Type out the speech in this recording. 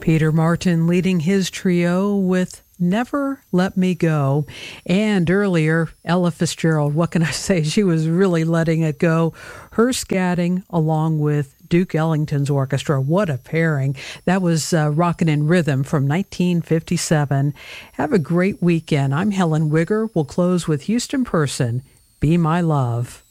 Peter Martin leading his trio with Never Let Me Go. And earlier, Ella Fitzgerald, what can I say? She was really letting it go. Her scatting along with Duke Ellington's orchestra. What a pairing. That was Rockin' in Rhythm from 1957. Have a great weekend. I'm Helen Wigger. We'll close with Houston Person, Be My Love.